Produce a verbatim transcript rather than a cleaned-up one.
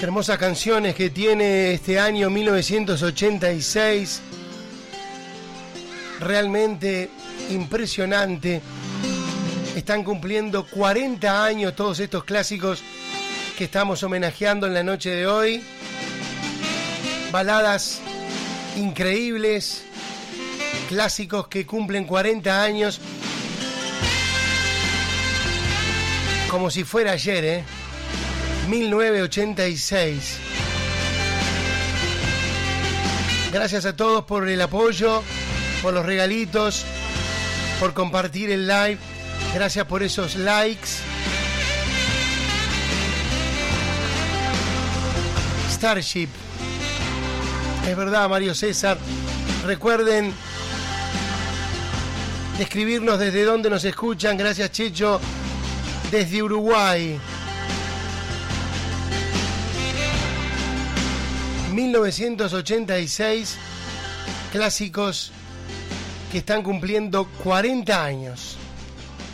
Qué hermosas canciones que tiene este año mil novecientos ochenta y seis. Realmente impresionante. Están cumpliendo cuarenta años todos estos clásicos que estamos homenajeando en la noche de hoy. Baladas increíbles, clásicos que cumplen cuarenta años. Como si fuera ayer, ¿eh? mil novecientos ochenta y seis. Gracias a todos por el apoyo, por los regalitos, por compartir el live. Gracias por esos likes. Starship. Es verdad, Mario César. Recuerden describirnos desde dónde nos escuchan. Gracias, Checho. Desde Uruguay. mil novecientos ochenta y seis. Clásicos que están cumpliendo cuarenta años.